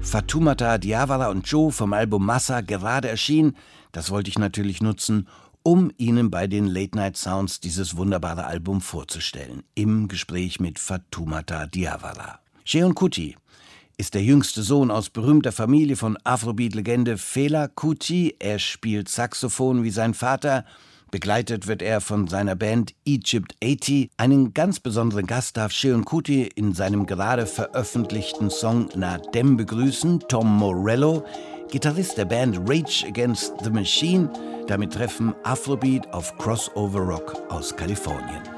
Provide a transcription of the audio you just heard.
Fatoumata Diawara und Joe vom Album Massa gerade erschienen. Das wollte ich natürlich nutzen, um Ihnen bei den Late Night Sounds dieses wunderbare Album vorzustellen. Im Gespräch mit Fatoumata Diawara. Seun Kuti ist der jüngste Sohn aus berühmter Familie von Afrobeat-Legende Fela Kuti. Er spielt Saxophon wie sein Vater. Begleitet wird er von seiner Band Egypt 80. Einen ganz besonderen Gast darf Seun Kuti in seinem gerade veröffentlichten Song Na Dem begrüßen, Tom Morello, Gitarrist der Band Rage Against the Machine. Damit treffen Afrobeat auf Crossover Rock aus Kalifornien.